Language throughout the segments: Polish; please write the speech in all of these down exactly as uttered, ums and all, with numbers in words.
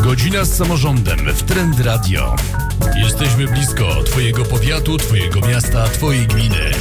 Godzina z samorządem w Trend Radio. Jesteśmy blisko Twojego powiatu, Twojego miasta, Twojej gminy.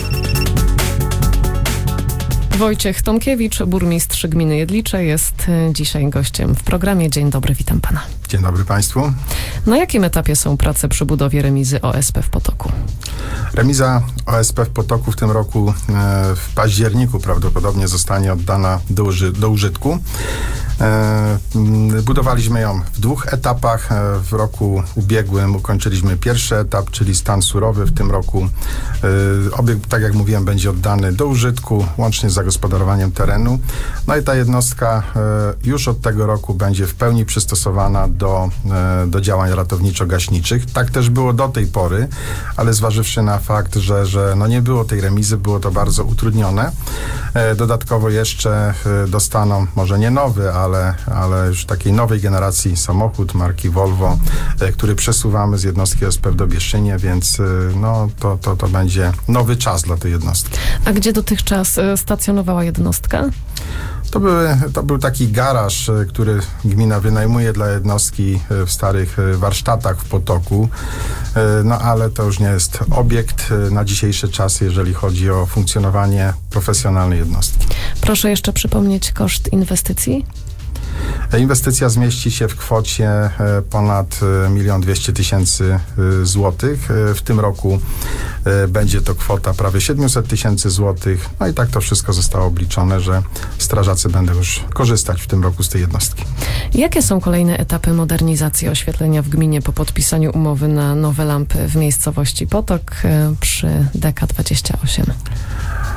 Wojciech Tomkiewicz, burmistrz gminy Jedlicze, jest dzisiaj gościem w programie. Dzień dobry, witam pana. Dzień dobry państwu. Na jakim etapie są prace przy budowie remizy O S P w Potoku? Remiza O S P w Potoku w tym roku e, w październiku prawdopodobnie zostanie oddana do, uży, do użytku. E, budowaliśmy ją w dwóch etapach. E, w roku ubiegłym ukończyliśmy pierwszy etap, czyli stan surowy. W tym roku e, obiekt, tak jak mówiłem, będzie oddany do użytku, łącznie z zagospodarowaniem terenu. No i ta jednostka e, już od tego roku będzie w pełni przystosowana do, e, do działań ratowniczo-gaśniczych. Tak też było do tej pory, ale zważywszy na fakt, że, że no nie było tej remizy, było to bardzo utrudnione. E, dodatkowo jeszcze e, dostaną, może nie nowy, ale, ale już takiej nowej generacji samochód marki Volvo, e, który przesuwamy z jednostki O S P w Dobieszczynie, więc e, no, to, to, to będzie nowy czas dla tej jednostki. A gdzie dotychczas e, stacjonowała jednostka? To, były, to był taki garaż, który gmina wynajmuje dla jednostki w starych warsztatach w Potoku, no ale to już nie jest obiekt na dzisiejszy czas, jeżeli chodzi o funkcjonowanie profesjonalnej jednostki. Proszę jeszcze przypomnieć koszt inwestycji. Inwestycja zmieści się w kwocie ponad milion dwieście tysięcy złotych. W tym roku będzie to kwota prawie siedemset tysięcy złotych. No i tak to wszystko zostało obliczone, że strażacy będą już korzystać w tym roku z tej jednostki. Jakie są kolejne etapy modernizacji oświetlenia w gminie po podpisaniu umowy na nowe lampy w miejscowości Potok przy D K dwadzieścia osiem?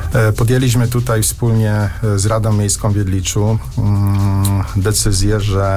Podjęliśmy tutaj wspólnie z Radą Miejską w Jedliczu decyzję, że